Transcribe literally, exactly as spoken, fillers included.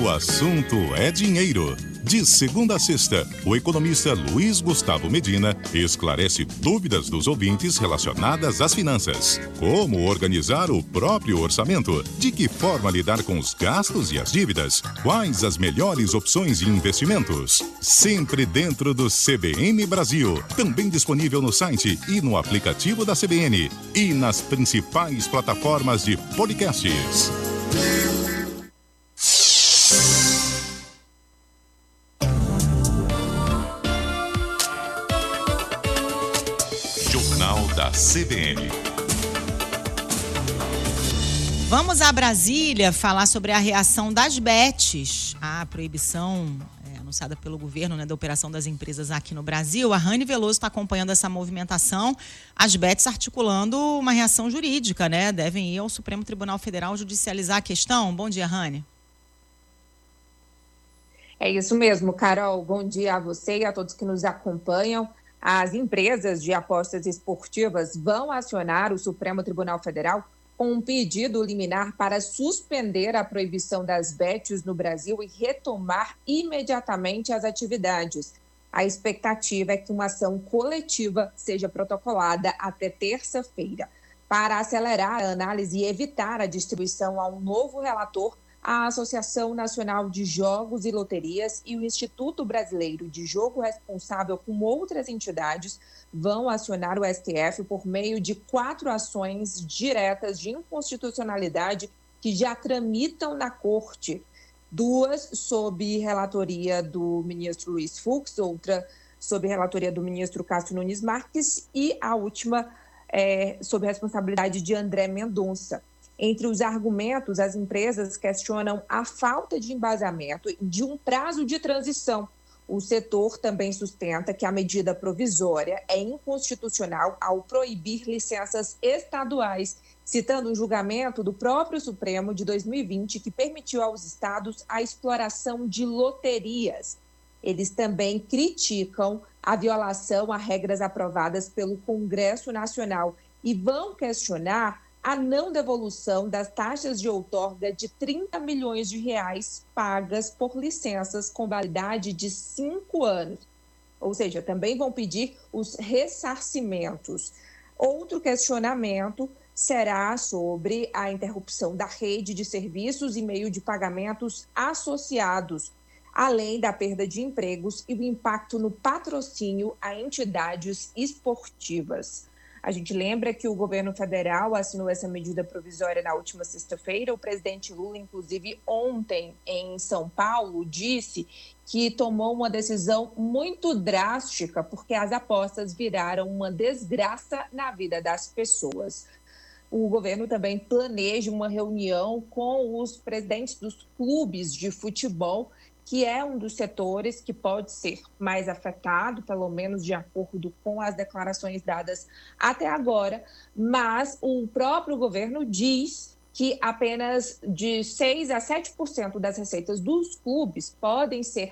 O assunto é dinheiro. De segunda a sexta, o economista Luiz Gustavo Medina esclarece dúvidas dos ouvintes relacionadas às finanças. Como organizar o próprio orçamento? De que forma lidar com os gastos e as dívidas? Quais as melhores opções de investimentos? Sempre dentro do C B N Brasil. Também disponível no site e no aplicativo da C B N. E nas principais plataformas de podcasts. Jornal da C B N. Vamos a Brasília falar sobre a reação das bets à proibição é, anunciada pelo governo, né, da operação das empresas aqui no Brasil. A Rani Veloso está acompanhando essa movimentação. As bets articulando uma reação jurídica, né? Devem ir ao Supremo Tribunal Federal judicializar a questão. Bom dia, Rani. É isso mesmo, Carol. Bom dia a você e a todos que nos acompanham. As empresas de apostas esportivas vão acionar o Supremo Tribunal Federal com um pedido liminar para suspender a proibição das bets no Brasil e retomar imediatamente as atividades. A expectativa é que uma ação coletiva seja protocolada até terça-feira. Para acelerar a análise e evitar a distribuição a um novo relator, a Associação Nacional de Jogos e Loterias e o Instituto Brasileiro de Jogo Responsável, com outras entidades, vão acionar o S T F por meio de quatro ações diretas de inconstitucionalidade que já tramitam na Corte. Duas sob relatoria do ministro Luiz Fux, outra sob relatoria do ministro Cássio Nunes Marques e a última é, sob responsabilidade de André Mendonça. Entre os argumentos, as empresas questionam a falta de embasamento e de um prazo de transição. O setor também sustenta que a medida provisória é inconstitucional ao proibir licenças estaduais, citando um julgamento do próprio Supremo de dois mil e vinte que permitiu aos estados a exploração de loterias. Eles também criticam a violação a regras aprovadas pelo Congresso Nacional e vão questionar a não devolução das taxas de outorga de trinta milhões de reais pagas por licenças com validade de cinco anos. Ou seja, também vão pedir os ressarcimentos. Outro questionamento será sobre a interrupção da rede de serviços e meio de pagamentos associados, além da perda de empregos e o impacto no patrocínio a entidades esportivas. A gente lembra que o governo federal assinou essa medida provisória na última sexta-feira. O presidente Lula, inclusive, ontem em São Paulo, disse que tomou uma decisão muito drástica porque as apostas viraram uma desgraça na vida das pessoas. O governo também planeja uma reunião com os presidentes dos clubes de futebol, que é um dos setores que pode ser mais afetado, pelo menos de acordo com as declarações dadas até agora, mas o próprio governo diz que apenas de seis a sete por cento das receitas dos clubes podem ser